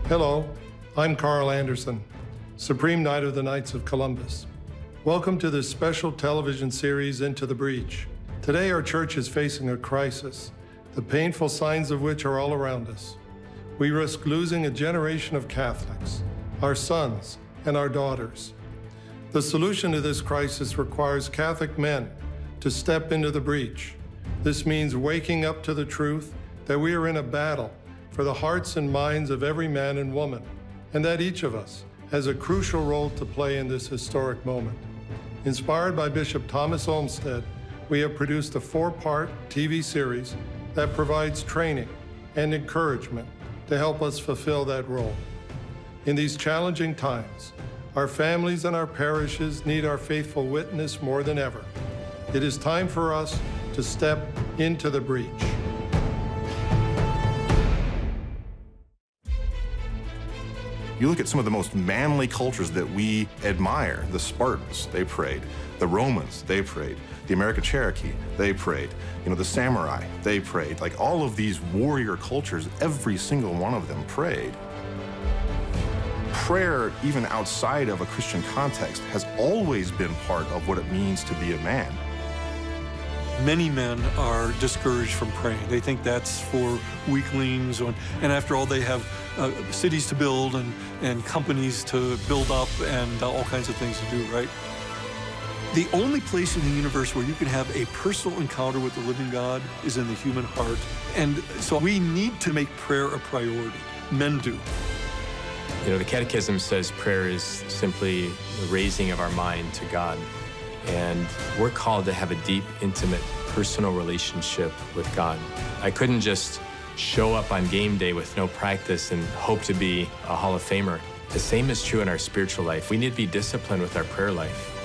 Hello, I'm Carl Anderson, Supreme Knight of the Knights of Columbus. Welcome to this special television series, Into the Breach. Today, our church is facing a crisis, the painful signs of which are all around us. We risk losing a generation of Catholics, our sons and our daughters. The solution to this crisis requires Catholic men to step into the breach. This means waking up to the truth that we are in a battle for the hearts and minds of every man and woman, and that each of us has a crucial role to play in this historic moment. Inspired by Bishop Thomas Olmsted, we have produced a 4-part TV series that provides training and encouragement to help us fulfill that role. In these challenging times, our families and our parishes need our faithful witness more than ever. It is time for us to step into the breach. You look at some of the most manly cultures that we admire. The Spartans, they prayed. The Romans, they prayed. The American Cherokee, they prayed. You know, the samurai, they prayed. Like all of these warrior cultures, every single one of them prayed. Prayer, even outside of a Christian context, has always been part of what it means to be a man. Many men are discouraged from praying. They think that's for weaklings, and after all, they have cities to build and companies to build up and all kinds of things to do, right? The only place in the universe where you can have a personal encounter with the living God is in the human heart. And so we need to make prayer a priority. Men do. You know, the Catechism says prayer is simply the raising of our mind to God. And we're called to have a deep, intimate, personal relationship with God. I couldn't just show up on game day with no practice and hope to be a Hall of Famer. The same is true in our spiritual life. We need to be disciplined with our prayer life.